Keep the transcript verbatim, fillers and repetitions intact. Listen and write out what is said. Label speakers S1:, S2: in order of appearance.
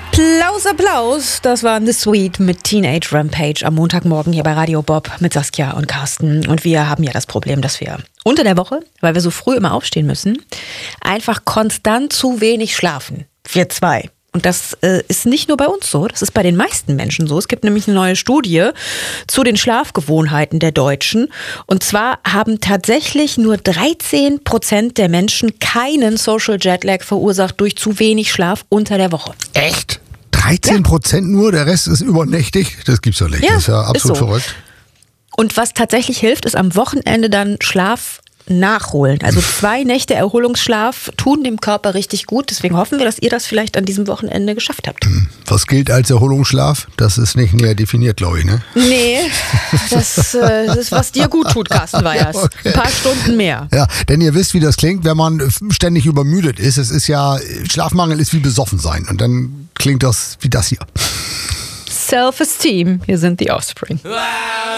S1: Applaus, Applaus. Das war The Sweet mit Teenage Rampage am Montagmorgen hier bei Radio Bob mit Saskia und Carsten. Und wir haben ja das Problem, dass wir unter der Woche, weil wir so früh immer aufstehen müssen, einfach konstant zu wenig schlafen. Wir zwei. Und das äh, ist nicht nur bei uns so, das ist bei den meisten Menschen so. Es gibt nämlich eine neue Studie zu den Schlafgewohnheiten der Deutschen. Und zwar haben tatsächlich nur dreizehn Prozent der Menschen keinen Social Jetlag verursacht durch zu wenig Schlaf unter der Woche.
S2: Echt? dreizehn Prozent ja. Nur, der Rest ist übernächtig? Das gibt's doch nicht.
S1: Ja,
S2: das ist ja absolut
S1: ist so.
S2: verrückt.
S1: Und was tatsächlich hilft, ist am Wochenende dann Schlaf nachholen. Also zwei Nächte Erholungsschlaf tun dem Körper richtig gut. Deswegen hoffen wir, dass ihr das vielleicht an diesem Wochenende geschafft habt.
S2: Was gilt als Erholungsschlaf? Das ist nicht näher definiert, glaube ich, ne?
S1: Nee, das, äh, das ist, was dir gut tut, Carsten Weyers.
S2: Ja, okay.
S1: Ein paar Stunden mehr.
S2: Ja, denn ihr wisst, wie das klingt, wenn man ständig übermüdet ist. Es ist ja, Schlafmangel ist wie besoffen sein. Und dann klingt das wie das hier.
S1: Self-Esteem. Hier sind die Offspring.